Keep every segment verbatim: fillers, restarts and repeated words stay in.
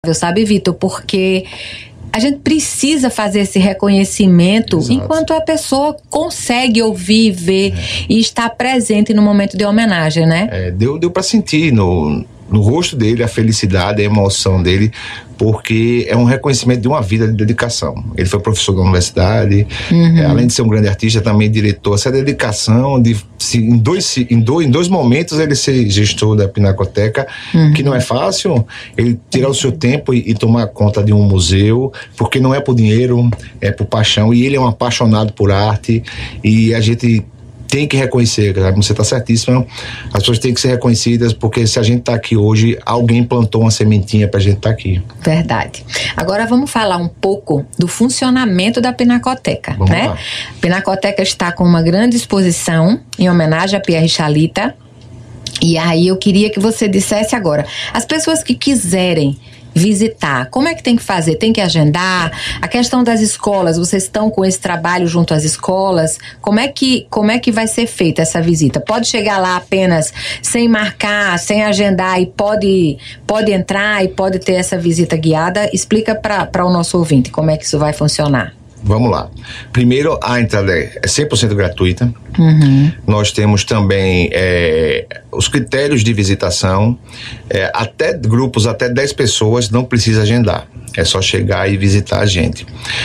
Sabe, Vitor? Porque a gente precisa fazer esse reconhecimento. Exato. Enquanto a pessoa consegue ouvir, ver é. e estar presente no momento de homenagem, né? É, deu deu para sentir no, no rosto dele a felicidade, a emoção dele, porque é um reconhecimento de uma vida de dedicação. Ele foi professor da universidade, uhum. é, além de ser um grande artista, também diretor. Essa dedicação de se, em, dois, em, dois, em dois momentos ele ser gestor da Pinacoteca, uhum. que não é fácil, ele tirar o seu tempo e, e tomar conta de um museu, porque não é por dinheiro, é por paixão, e ele é um apaixonado por arte, e a gente tem que reconhecer, você está certíssimo, as pessoas têm que ser reconhecidas, porque se a gente está aqui hoje, alguém plantou uma sementinha para a gente estar tá aqui. Verdade. Agora vamos falar um pouco do funcionamento da Pinacoteca, vamos né? Lá. A Pinacoteca está com uma grande exposição em homenagem a Pierre Chalita, e aí eu queria que você dissesse agora, as pessoas que quiserem visitar, como é que tem que fazer? Tem que agendar? A questão das escolas, vocês estão com esse trabalho junto às escolas? Como é que, como é que vai ser feita essa visita? Pode chegar lá apenas sem marcar, sem agendar e pode, pode entrar e pode ter essa visita guiada? Explica para o nosso ouvinte como é que isso vai funcionar. Vamos lá. Primeiro, a entrada é cem por cento gratuita. Uhum. Nós temos também é, os critérios de visitação. É, até grupos, até dez pessoas, não precisa agendar. É só chegar e visitar a gente.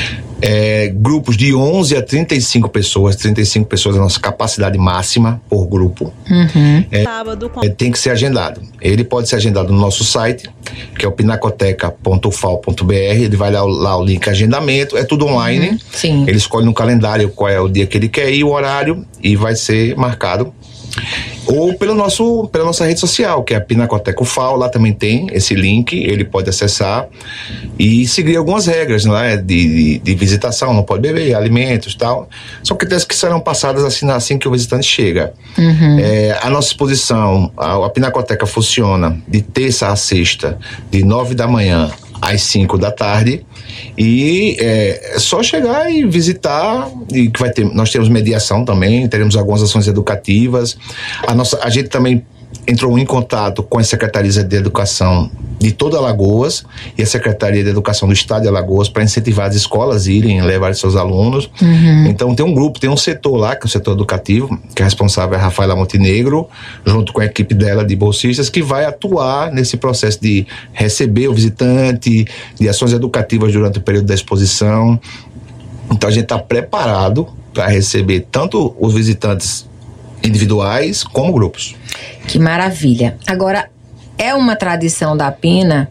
É, grupos de onze a trinta e cinco pessoas, trinta e cinco pessoas é a nossa capacidade máxima por grupo. Uhum. É, é, tem que ser agendado. Ele pode ser agendado no nosso site, que é o pinacoteca ponto u f a l ponto b r. Ele vai lá, lá o link agendamento, é tudo online. Uhum. Sim. Ele escolhe no calendário qual é o dia que ele quer ir, o horário, e vai ser marcado. Ou pelo nosso, pela nossa rede social, que é a Pinacoteca U F A L, lá também tem esse link, ele pode acessar e seguir algumas regras, né, de, de, de visitação, não pode beber alimentos e tal. São critérios que serão passadas assim, assim que o visitante chega. Uhum. É, a nossa exposição, a, a Pinacoteca funciona de terça a sexta, de nove da manhã às cinco da tarde, e é, é só chegar e visitar, e que vai ter, nós temos mediação também, teremos algumas ações educativas. A, nossa, a gente também entrou em contato com as secretarias de educação de toda Alagoas e a Secretaria de Educação do Estado de Alagoas para incentivar as escolas a irem levar seus alunos. Uhum. Então tem um grupo, tem um setor lá, que é o setor educativo, que é responsável é a Rafaela Montenegro, junto com a equipe dela de bolsistas, que vai atuar nesse processo de receber o visitante, de ações educativas durante o período da exposição. Então a gente está preparado para receber tanto os visitantes individuais como grupos. Que maravilha. Agora, é uma tradição da Pina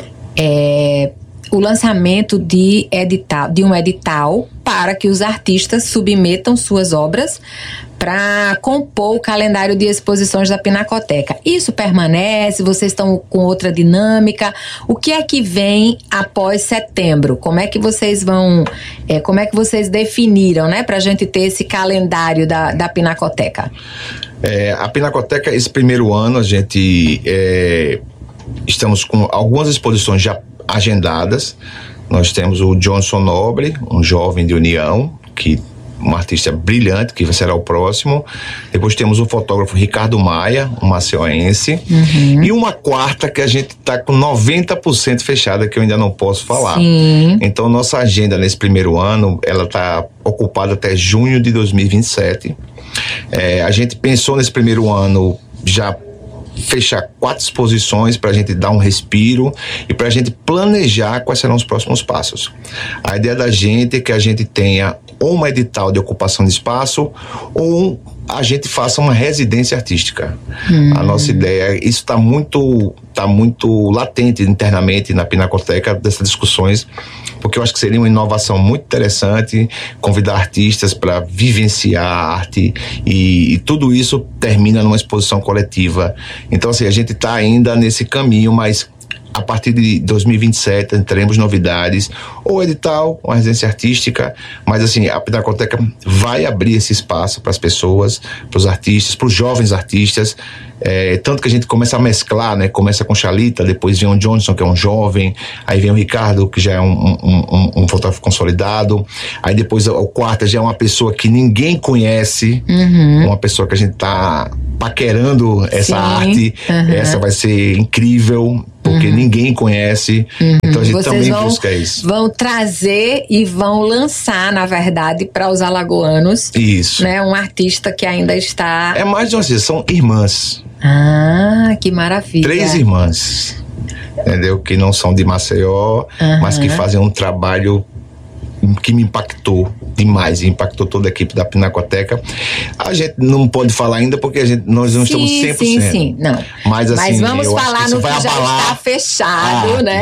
é, o lançamento de, edital, de um edital para que os artistas submetam suas obras para compor o calendário de exposições da Pinacoteca. Isso permanece? Vocês estão com outra dinâmica? O que é que vem após setembro? Como é que vocês vão, é, como é que vocês definiram, né, para a gente ter esse calendário da, da Pinacoteca? É, a Pinacoteca, esse primeiro ano, a gente é, estamos com algumas exposições já agendadas. Nós temos o Johnson Nobre, um jovem de União, que um artista brilhante, que será o próximo. Depois temos o fotógrafo Ricardo Maia, um maceiense. Uhum. E uma quarta que a gente está com noventa por cento fechada, que eu ainda não posso falar. Sim. Então, nossa agenda nesse primeiro ano, ela está ocupada até junho de dois mil e vinte e sete. É, a gente pensou nesse primeiro ano já fechar quatro exposições para a gente dar um respiro e para a gente planejar quais serão os próximos passos. A ideia da gente é que a gente tenha ou um edital de ocupação de espaço ou a gente faça uma residência artística. Hum. A nossa ideia, isso está muito, tá muito latente internamente na Pinacoteca, dessas discussões, porque eu acho que seria uma inovação muito interessante convidar artistas para vivenciar a arte e, e tudo isso termina numa exposição coletiva. Então, assim, a gente está ainda nesse caminho, mas a partir de dois mil e vinte e sete teremos novidades, ou edital, ou residência artística, mas assim, a Pinacoteca vai abrir esse espaço para as pessoas, para os artistas, para os jovens artistas, é, tanto que a gente começa a mesclar, né? Começa com Chalita, depois vem o Johnson, que é um jovem, aí vem o Ricardo, que já é um, um, um, um fotógrafo consolidado, aí depois o quarto já é uma pessoa que ninguém conhece, uhum. uma pessoa que a gente está paquerando essa Sim. arte, uhum. essa vai ser incrível. porque uhum. ninguém conhece, uhum. então a gente Vocês também vão, busca isso. Vão trazer e vão lançar, na verdade, para os alagoanos, isso. Né, um artista que ainda está... É mais de uma coisa, são irmãs. Ah, que maravilha. Três irmãs, entendeu? Que não são de Maceió, uhum. mas que fazem um trabalho que me impactou demais, impactou toda a equipe da Pinacoteca. A gente não pode falar ainda porque a gente, nós não sim, estamos cem por cento. Sim, sim, não. Mas, assim, Mas vamos falar no que já abalar. está fechado, ah. né?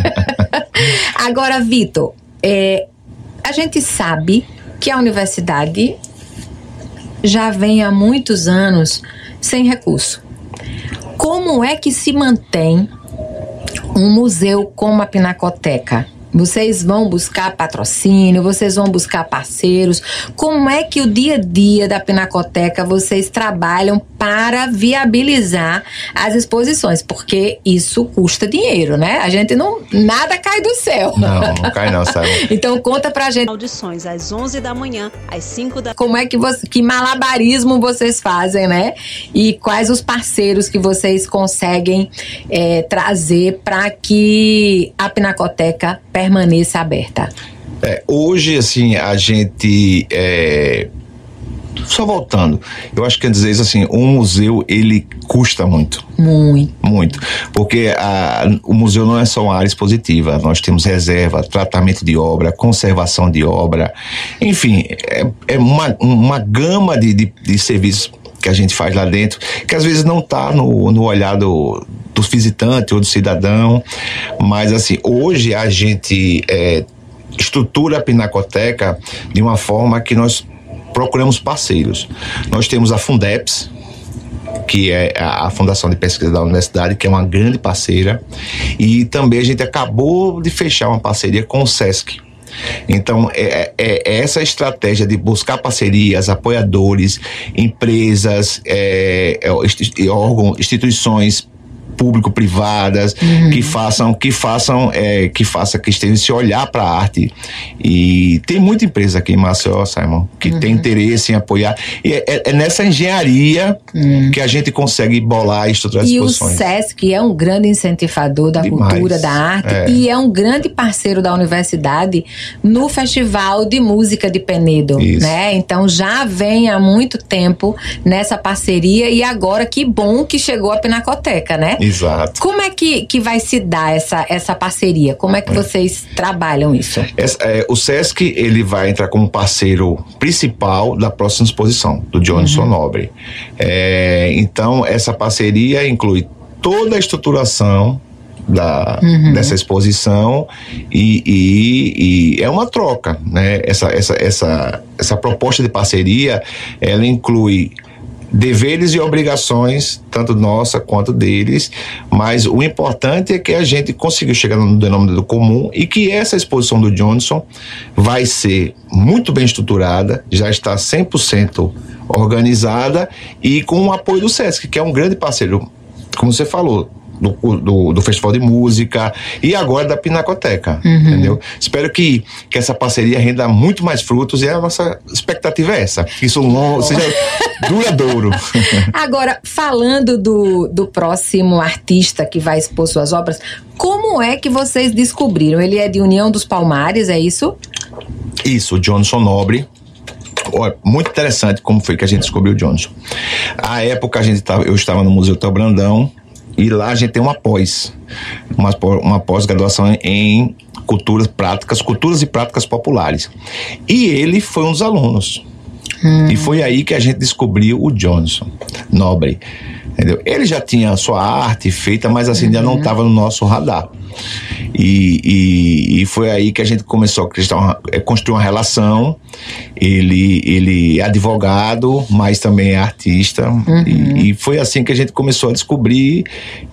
Agora, Vitor, é, a gente sabe que a universidade já vem há muitos anos sem recurso. Como é que se mantém um museu como a Pinacoteca? Vocês vão buscar patrocínio, vocês vão buscar parceiros. Como é que o dia a dia da Pinacoteca vocês trabalham para viabilizar as exposições? Porque isso custa dinheiro, né? A gente não... Nada cai do céu. Não, não cai não, sabe? Então conta pra gente. Audições às onze da manhã, às cinco da... Como é que você... Que malabarismo vocês fazem, né? E quais os parceiros que vocês conseguem é, trazer para que a Pinacoteca permaneça aberta? É, hoje, assim, a gente... É, só voltando, eu acho que quer dizer isso assim, um museu, ele custa muito. Muito. Muito. Porque a, o museu não é só uma área expositiva, nós temos reserva, tratamento de obra, conservação de obra, enfim, é, é uma, uma gama de, de, de serviços que a gente faz lá dentro, que às vezes não está no, no olhar do, do visitante ou do cidadão, mas assim, hoje a gente é, estrutura a Pinacoteca de uma forma que nós procuramos parceiros. Nós temos a Fundeps, que é a Fundação de Pesquisa da Universidade, que é uma grande parceira, e também a gente acabou de fechar uma parceria com o SESC. Então, é, é, é essa estratégia de buscar parcerias, apoiadores, empresas, é, é, órgãos, instituições público-privadas, uhum. que façam, que façam, é, que faça que estejam se olhar para a arte. E tem muita empresa aqui em Maceió, Simon, que uhum. tem interesse em apoiar. E é, é nessa engenharia uhum. que a gente consegue bolar e estruturar as exposições. E o SESC é um grande incentivador da Demais. cultura, da arte, é. e é um grande parceiro da universidade no Festival de Música de Penedo, né? Então já vem há muito tempo nessa parceria, e agora que bom que chegou a Pinacoteca, né? Exato. Como é que, que vai se dar essa, essa parceria? Como é que é. vocês trabalham isso? Essa, é, o SESC, ele vai entrar como parceiro principal da próxima exposição, do Johnson uhum. Nobre. É, então, essa parceria inclui toda a estruturação da, uhum. dessa exposição e, e, e é uma troca, né? Essa, essa, essa, essa proposta de parceria, ela inclui deveres e obrigações, tanto nossa quanto deles, mas o importante é que a gente conseguiu chegar no denominador comum e que essa exposição do Johnson vai ser muito bem estruturada, já está cem por cento organizada e com o apoio do SESC, que é um grande parceiro, como você falou, Do, do, do Festival de Música e agora da Pinacoteca, uhum. entendeu? Espero que, que essa parceria renda muito mais frutos e a nossa expectativa é essa, que isso longo, seja duradouro. Agora, falando do, do próximo artista que vai expor suas obras, como é que vocês descobriram? Ele é de União dos Palmares, é isso? Isso, Johnson Nobre. Olha, muito interessante como foi que a gente descobriu o Johnson. À época, a gente tava, eu estava no Museu Teu Brandão, e lá a gente tem uma pós, uma, uma pós-graduação em culturas práticas, culturas e práticas populares. E ele foi um dos alunos. Hum. E foi aí que a gente descobriu o Johnson Nobre. Entendeu? Ele já tinha a sua arte feita, mas assim, uhum. ainda não estava no nosso radar. E, e, e foi aí que a gente começou a construir uma relação. Ele, ele é advogado, mas também é artista. Uhum. E, e foi assim que a gente começou a descobrir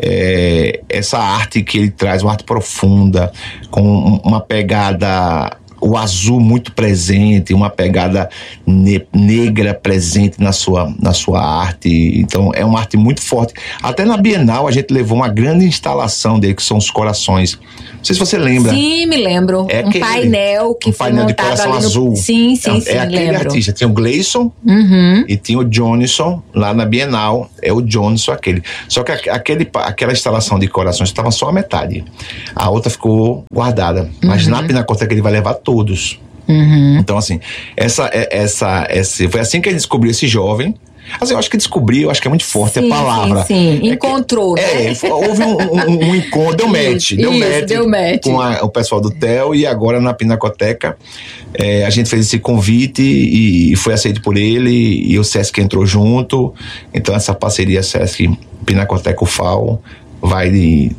é, essa arte que ele traz, uma arte profunda, com uma pegada... o azul muito presente, uma pegada ne- negra presente na sua, na sua arte. Então é uma arte muito forte. Até na Bienal a gente levou uma grande instalação dele, que são os corações Não sei se você lembra. Sim, me lembro. É um aquele, painel que um foi painel montado de coração ali no... azul. Sim, sim, é, sim, é aquele lembro. artista. Tinha o Gleison uhum. e tinha o Johnson lá na Bienal. É o Johnson aquele. Só que aquele, aquela instalação de corações estava só a metade. A outra ficou guardada. Mas uhum. na Pinacoteca ele vai levar todos. Uhum. Então, assim, essa, essa, essa, foi assim que ele descobriu esse jovem. Assim, eu acho que descobriu, eu acho que é muito forte sim, a palavra. Sim, sim. Encontrou, é né? É, houve um, um, um encontro, deu match. Deu, isso, match deu match com a, o pessoal do T E L, e agora na Pinacoteca é, a gente fez esse convite e, e foi aceito por ele, e o Sesc entrou junto. Então essa parceria Sesc Pinacoteca U F A O vai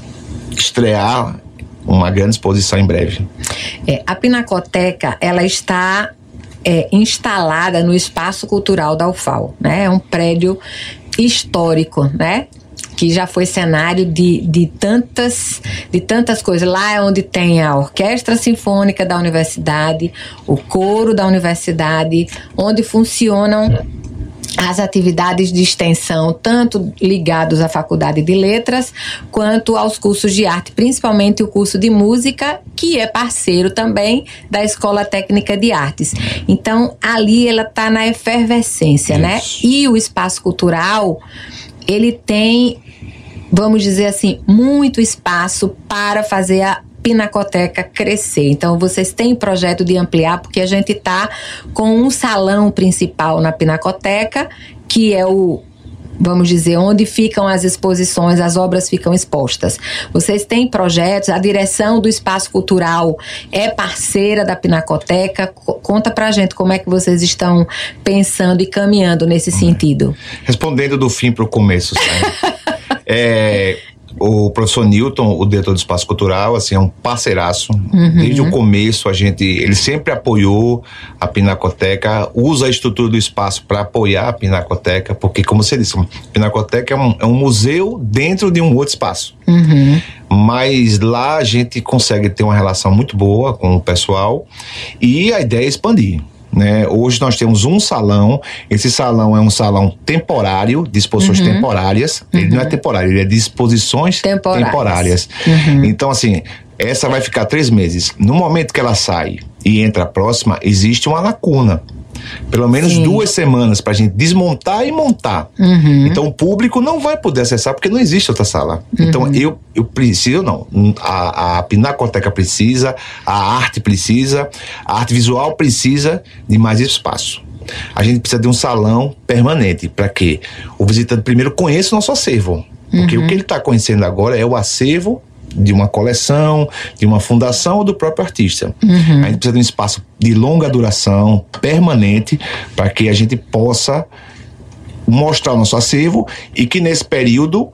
estrear uma grande exposição em breve. É, a Pinacoteca, ela está é, instalada no Espaço Cultural da U F A O, né? É um prédio histórico, né? Que já foi cenário de, de, tantas, de tantas coisas. Lá é onde tem a Orquestra Sinfônica da Universidade, o coro da Universidade, onde funcionam as atividades de extensão, tanto ligados à Faculdade de Letras, quanto aos cursos de arte, principalmente o curso de música, que é parceiro também da Escola Técnica de Artes. Então, ali ela está na efervescência, isso, né? E o espaço cultural, ele tem, vamos dizer assim, muito espaço para fazer a Pinacoteca crescer. Então, vocês têm projeto de ampliar, porque a gente está com um salão principal na Pinacoteca, que é o, vamos dizer, onde ficam as exposições, as obras ficam expostas. Vocês têm projetos, a direção do Espaço Cultural é parceira da Pinacoteca. Conta pra gente como é que vocês estão pensando e caminhando nesse hum. sentido. Respondendo do fim pro começo, sabe? é... O professor Newton, o diretor do Espaço Cultural, assim, é um parceiraço. Uhum. Desde o começo, a gente, ele sempre apoiou a Pinacoteca, usa a estrutura do espaço para apoiar a Pinacoteca, porque, como você disse, a Pinacoteca é um, é um museu dentro de um outro espaço. Uhum. Mas lá a gente consegue ter uma relação muito boa com o pessoal e a ideia é expandir. Né? Hoje nós temos um salão, esse salão é um salão temporário, de exposições uhum. temporárias, uhum. ele não é temporário, ele é de exposições temporárias. temporárias. Uhum. Então, assim, essa vai ficar três meses. No momento que ela sai e entra a próxima, existe uma lacuna. Pelo menos Sim. duas semanas pra gente desmontar e montar. Uhum. Então o público não vai poder acessar porque não existe outra sala. Uhum. Então eu, eu preciso, não. A, a Pinacoteca precisa, a arte precisa, a arte visual precisa de mais espaço. A gente precisa de um salão permanente para que o visitante primeiro conheça o nosso acervo. Porque uhum. o que ele está conhecendo agora é o acervo de uma coleção, de uma fundação ou do próprio artista. Uhum. A gente precisa de um espaço de longa duração, permanente, para que a gente possa mostrar o nosso acervo e que nesse período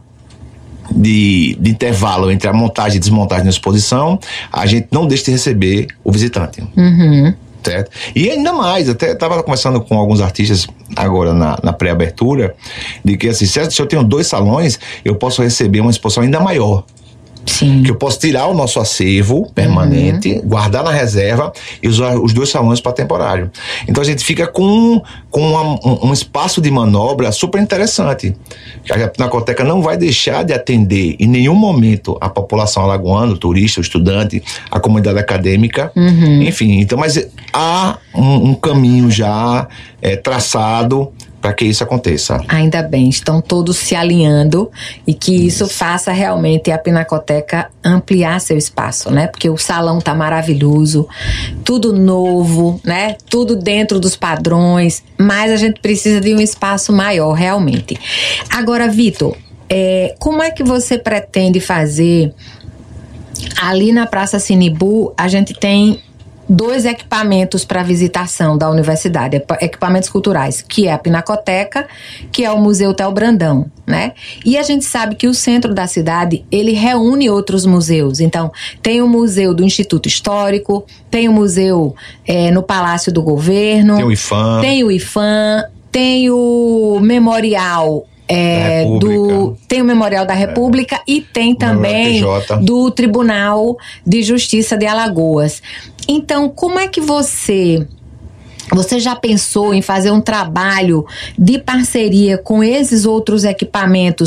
de, de intervalo entre a montagem e desmontagem da exposição, a gente não deixe de receber o visitante. Uhum. Certo? E ainda mais, até estava conversando com alguns artistas agora na, na pré-abertura, de que assim, se eu tenho dois salões, eu posso receber uma exposição ainda maior. Sim. Que eu posso tirar o nosso acervo permanente, uhum. guardar na reserva e usar os dois salões para temporário. Então a gente fica com, com uma, um, um espaço de manobra super interessante. A Pinacoteca não vai deixar de atender em nenhum momento a população alagoana, o turista, o estudante, a comunidade acadêmica, uhum. enfim. Então, mas há um, um caminho já é, traçado para que isso aconteça. Ainda bem, estão todos se alinhando e que isso, isso faça realmente a Pinacoteca ampliar seu espaço, né? Porque o salão tá maravilhoso, tudo novo, né? Tudo dentro dos padrões, mas a gente precisa de um espaço maior, realmente. Agora, Vitor, é, como é que você pretende fazer? Ali na Praça Sinibu, a gente tem dois equipamentos para visitação da universidade, equipamentos culturais, que é a Pinacoteca, que é o Museu Theo Brandão, né? E a gente sabe que o centro da cidade, ele reúne outros museus. Então, tem o Museu do Instituto Histórico, tem o museu é, no Palácio do Governo, tem o IFAM, tem o IFAM, tem o Memorial É, do, tem o Memorial da República é. e tem também do Tribunal de Justiça de Alagoas. Então, como é que você... Você já pensou em fazer um trabalho de parceria com esses outros equipamentos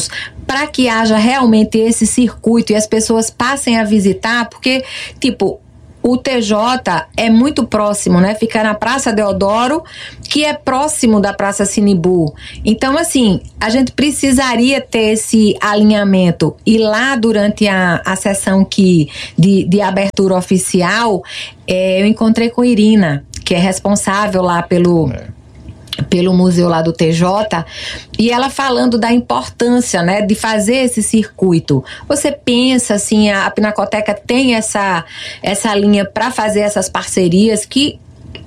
para que haja realmente esse circuito e as pessoas passem a visitar, porque, tipo, o T J é muito próximo, né? Fica na Praça Deodoro, que é próximo da Praça Sinibu. Então, assim, a gente precisaria ter esse alinhamento. E lá, durante a, a sessão que, de, de abertura oficial, é, eu encontrei com Irina, que é responsável lá pelo... É. pelo museu lá do T J, e ela falando da importância, né, de fazer esse circuito. Você pensa, assim, a, a Pinacoteca tem essa, essa linha para fazer essas parcerias que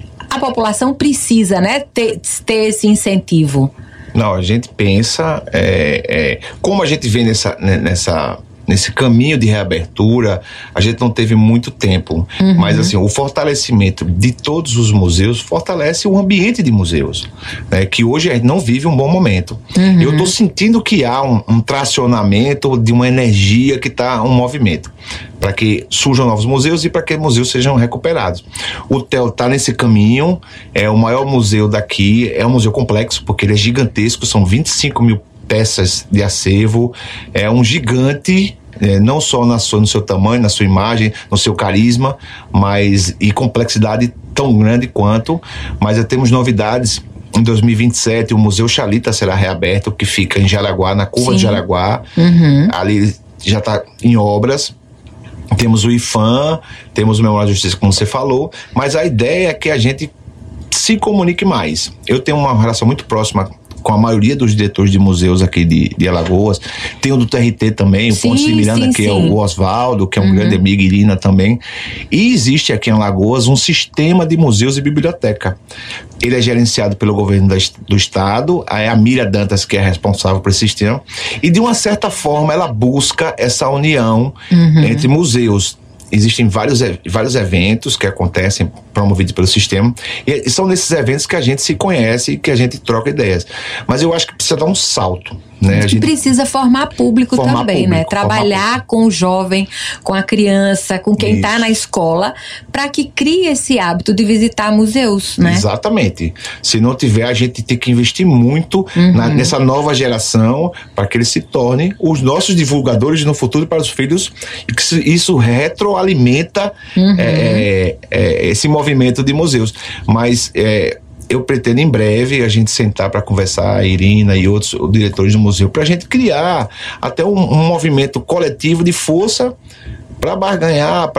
a população precisa, né, ter, ter esse incentivo? Não, a gente pensa, é, é, como a gente vê nessa... nessa nesse caminho de reabertura, a gente não teve muito tempo. Uhum. Mas, assim, o fortalecimento de todos os museus fortalece o ambiente de museus, né, que hoje a gente não vive um bom momento. Uhum. Eu estou sentindo que há um, um tracionamento de uma energia que está um movimento para que surjam novos museus e para que museus sejam recuperados. O T E L está nesse caminho, é o maior museu daqui, é um museu complexo, porque ele é gigantesco, são vinte e cinco mil peças de acervo, é um gigante, é, não só na sua, no seu tamanho, na sua imagem, no seu carisma, mas e complexidade tão grande quanto, mas já temos novidades. Em dois mil e vinte e sete, o Museu Chalita será reaberto, que fica em Jaraguá, na curva Sim. de Jaraguá, uhum. ali já está em obras. Temos o I F A M, temos o Memorial da Justiça, como você falou, mas a ideia é que a gente se comunique mais. Eu tenho uma relação muito próxima com a maioria dos diretores de museus aqui de, de Alagoas. Tem o do T R T também, o sim, Pontes de Miranda, sim, que sim. é o Oswaldo, que é um uhum. grande amigo, Irina também. E existe aqui em Alagoas um sistema de museus e biblioteca. Ele é gerenciado pelo governo da, do estado, é a Mira Dantas que é responsável por esse sistema, e de uma certa forma ela busca essa união uhum. entre museus. Existem vários, vários eventos que acontecem promovidos pelo sistema, e são nesses eventos que a gente se conhece e que a gente troca ideias. Mas eu acho que precisa dar um salto, né? A gente precisa formar público formar também, público, né? Trabalhar com o jovem, com a criança, com quem está na escola, para que crie esse hábito de visitar museus, né? Exatamente. Se não tiver, a gente tem que investir muito uhum. na, nessa nova geração para que eles se tornem os nossos divulgadores no futuro para os filhos, e que isso retroalimenta uhum. é, é, esse movimento de museus. Mas é, eu pretendo em breve a gente sentar para conversar, a Irina e outros diretores do museu, para a gente criar até um, um movimento coletivo de força para barganhar,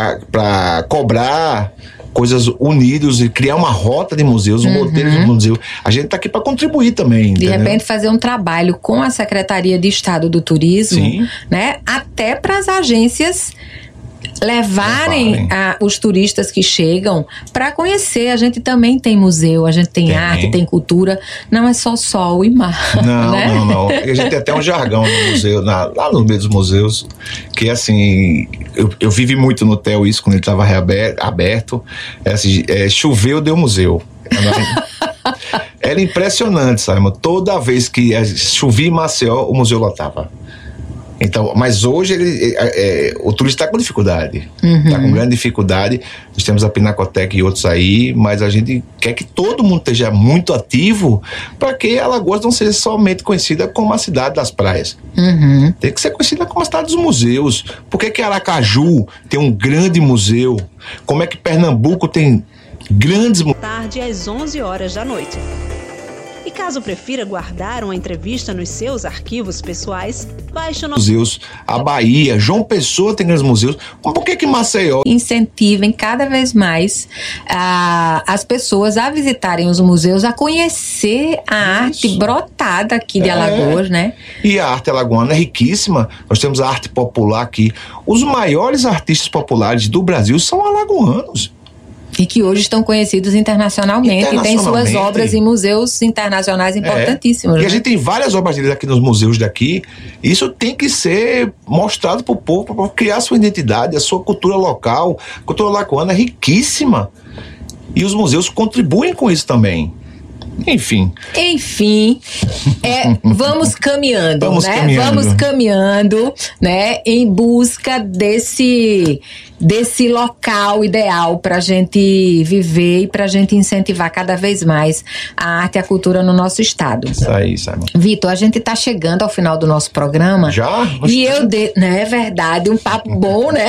para cobrar coisas unidos e criar uma rota de museus, um uhum. modelo de museu. A gente está aqui para contribuir também. De entendeu? repente fazer um trabalho com a Secretaria de Estado do Turismo, Sim. né? Até para as agências levarem a, os turistas que chegam para conhecer. A gente também tem museu, a gente tem, tem arte, tem cultura, não é só sol e mar. Não, né? não, não. A gente tem até um jargão no museu, na, lá no meio dos museus, que assim, eu, eu vivi muito no T E L isso quando ele estava aberto, é assim, é, choveu, deu museu. Era impressionante, Simon. Toda vez que chovia em Maceió, o museu lotava. Então, mas hoje ele, é, é, o turista está com dificuldade, está uhum. com grande dificuldade. Nós temos a Pinacoteca e outros aí, mas a gente quer que todo mundo esteja muito ativo para que Alagoas não seja somente conhecida como a cidade das praias. Uhum. Tem que ser conhecida como a cidade dos museus. Por que que Aracaju tem um grande museu? Como é que Pernambuco tem grandes museus? Tarde às onze horas da noite. E caso prefira guardar uma entrevista nos seus arquivos pessoais, baixe o nosso... Museus, a Bahia, João Pessoa tem grandes museus. Por que que Maceió... Incentivem cada vez mais uh, as pessoas a visitarem os museus, a conhecer a Isso. arte brotada aqui de é. Alagoas, né? E a arte alagoana é riquíssima. Nós temos a arte popular aqui. Os maiores artistas populares do Brasil são alagoanos. E que hoje estão conhecidos internacionalmente, e têm suas obras em museus internacionais importantíssimos. É. E né? a gente tem várias obras deles aqui nos museus daqui. Isso tem que ser mostrado para o povo, para criar a sua identidade, a sua cultura local. A cultura alagoana é riquíssima. E os museus contribuem com isso também. Enfim. Enfim, é, vamos caminhando, vamos né? Caminhando. Vamos caminhando, né? Em busca desse, desse local ideal para a gente viver e para a gente incentivar cada vez mais a arte e a cultura no nosso estado. Isso aí, Simon. Vitor, a gente está chegando ao final do nosso programa. Já? E eu de... né, é verdade, um papo bom, né?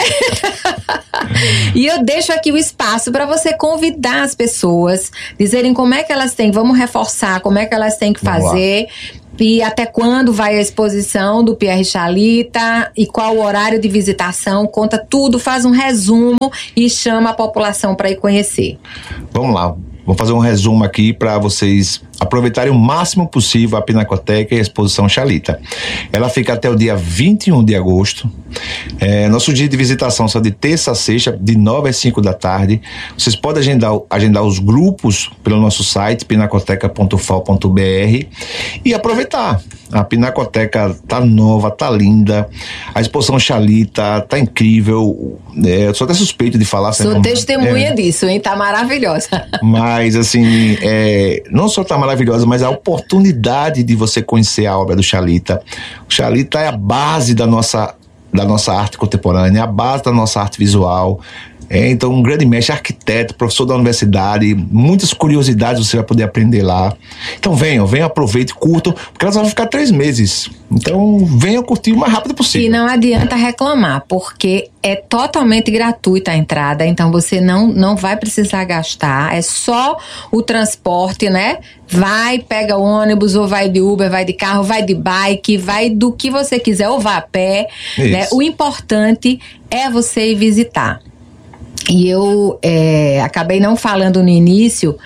E eu deixo aqui o espaço para você convidar as pessoas, dizerem como é que elas têm, vamos reforçar como é que elas têm que fazer e até quando vai a exposição do Pierre Chalita e qual o horário de visitação, conta tudo, faz um resumo e chama a população para ir conhecer. Vamos lá. Vou fazer um resumo aqui para vocês aproveitarem o máximo possível a Pinacoteca e a exposição Chalita. Ela fica até o dia vinte e um de agosto. É, nosso dia de visitação são de terça a sexta, de nove às cinco da tarde. Vocês podem agendar, agendar os grupos pelo nosso site, pinacoteca ponto f a o ponto b r, e aproveitar. A Pinacoteca tá nova, tá linda. A exposição Chalita tá incrível. É, eu sou até suspeito de falar. Sou testemunha é, disso, hein? Tá maravilhosa. Mas, assim, é, não só tá maravilhosa, mas a oportunidade de você conhecer a obra do Chalita. O Chalita é a base da nossa, da nossa arte contemporânea, é a base da nossa arte visual. É, então, um grande mestre, arquiteto, professor da universidade, muitas curiosidades você vai poder aprender lá. Então, venham, venham, aproveitem, curtam, porque elas vão ficar três meses. Então, venham curtir o mais rápido possível. E não adianta reclamar, porque é totalmente gratuita a entrada, então você não, não vai precisar gastar, é só o transporte, né? Vai, pega o ônibus, ou vai de Uber, vai de carro, vai de bike, vai do que você quiser, ou vai a pé, né? O importante é você ir visitar. E eu é, acabei não falando no início,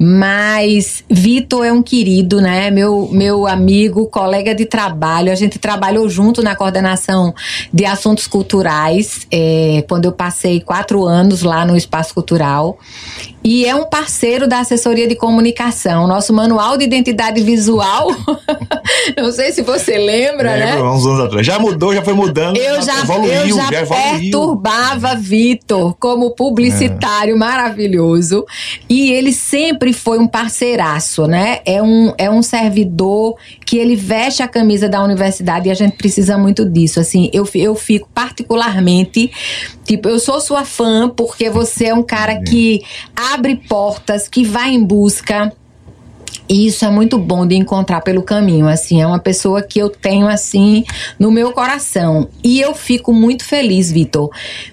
mas Vitor é um querido, né? Meu, meu amigo, colega de trabalho. A gente trabalhou junto na coordenação de assuntos culturais, é, quando eu passei quatro anos lá no Espaço Cultural. E é um parceiro da assessoria de comunicação. Nosso manual de identidade visual, não sei se você lembra, Lembro, né? Uns anos atrás. Já mudou, já foi mudando. Eu já, evoluiu, eu já, já perturbava Vitor como publicitário é. maravilhoso. E ele sempre foi um parceiraço, né? É um, é um servidor que ele veste a camisa da universidade e a gente precisa muito disso. Assim, eu, eu fico particularmente... Tipo, eu sou sua fã porque você é um cara que abre portas, que vai em busca. E isso é muito bom de encontrar pelo caminho, assim, é uma pessoa que eu tenho, assim, no meu coração. E eu fico muito feliz, Vitor.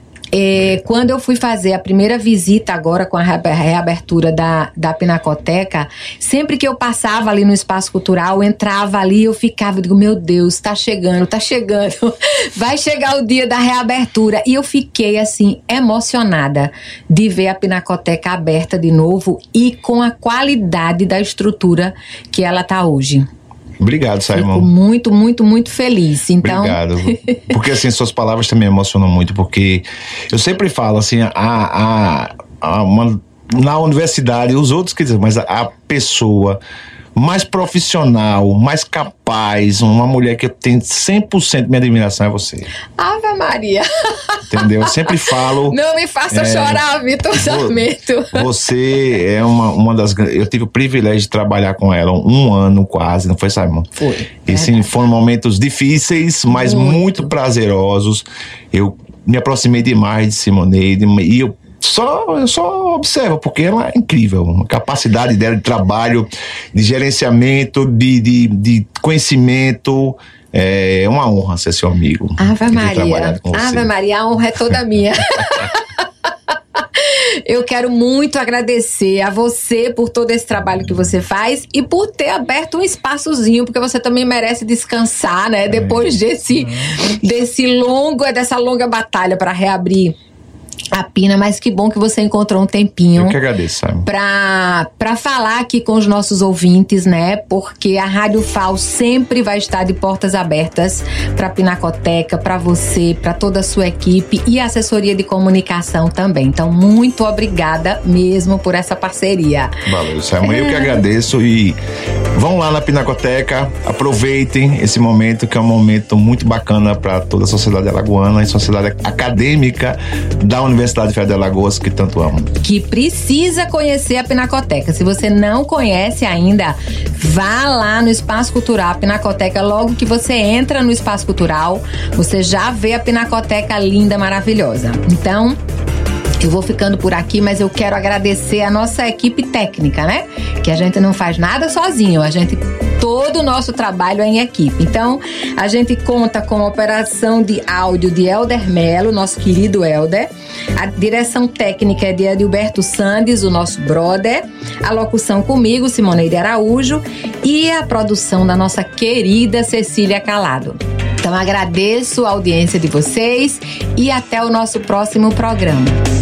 É, quando eu fui fazer a primeira visita agora com a reabertura da, da Pinacoteca, sempre que eu passava ali no Espaço Cultural, eu entrava ali, eu ficava, eu digo, meu Deus, tá chegando, tá chegando, vai chegar o dia da reabertura. E eu fiquei, assim, emocionada de ver a Pinacoteca aberta de novo e com a qualidade da estrutura que ela tá hoje. Obrigado, Simon. Fico muito, muito, muito feliz. Então... Obrigado. Porque, assim, suas palavras também emocionam muito, porque eu sempre falo, assim, a, a, a uma, na universidade, os outros, quer dizer, mas a, a pessoa mais profissional, mais capaz, uma mulher que tem cem por cento de minha admiração é você. Ave Maria! Entendeu? Eu sempre falo... Não me faça é, chorar, Vitor Sarmento. Você é uma, uma das... Eu tive o privilégio de trabalhar com ela um ano quase, não foi, Simon? Foi. E sim, foram momentos difíceis, mas muito. muito prazerosos. Eu me aproximei demais de Simoneide e eu Só, eu só observo, porque ela é incrível. A capacidade dela de trabalho, de gerenciamento, de, de, de conhecimento. É uma honra ser seu amigo. Ave Maria. Ave Maria, a honra é toda minha. Eu quero muito agradecer a você por todo esse trabalho que você faz e por ter aberto um espaçozinho, porque você também merece descansar, né? Depois desse, desse longo, dessa longa batalha para reabrir a Pina, mas que bom que você encontrou um tempinho. Eu que agradeço, Simon. Pra, pra falar aqui com os nossos ouvintes, né? Porque a Rádio F A U sempre vai estar de portas abertas pra Pinacoteca, pra você, pra toda a sua equipe e a assessoria de comunicação também. Então, muito obrigada mesmo por essa parceria. Valeu, Simon. É. Eu que agradeço e Vão lá na Pinacoteca, aproveitem esse momento, que é um momento muito bacana para toda a sociedade alagoana e sociedade acadêmica da Universidade Federal de Alagoas, que tanto amo. Que precisa conhecer a Pinacoteca. Se você não conhece ainda, vá lá no Espaço Cultural Pinacoteca. Logo que você entra no Espaço Cultural, você já vê a Pinacoteca linda, maravilhosa. Então, eu vou ficando por aqui, mas eu quero agradecer a nossa equipe técnica, né? Que a gente não faz nada sozinho, a gente, todo o nosso trabalho é em equipe. Então, a gente conta com a operação de áudio de Helder Melo, nosso querido Helder. A direção técnica é de Adilberto Sandes, o nosso brother. A locução comigo, Simoneide Araújo. E a produção da nossa querida Cecília Calado. Então, agradeço a audiência de vocês e até o nosso próximo programa.